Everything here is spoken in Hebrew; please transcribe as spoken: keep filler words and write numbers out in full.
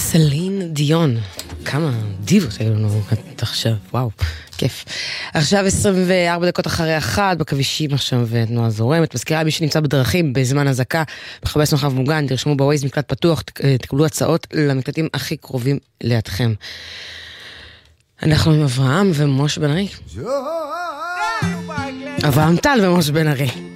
סלין דיון, כמה דיבות היו לנו עד עכשיו, וואו, כיף. עכשיו עשרים וארבע דקות אחרי אחת, בכבישים עכשיו תנועה זורמת, מזכירה מי שנמצא בדרכים בזמן הזקה, מחפש מרחב מוגן, תרשמו בווייז מקלט פתוח, תקבלו הצעות למקלטים הכי קרובים לידכם. אנחנו עם אברהם ומשה בן ארי. אברהם טל ומשה בן ארי.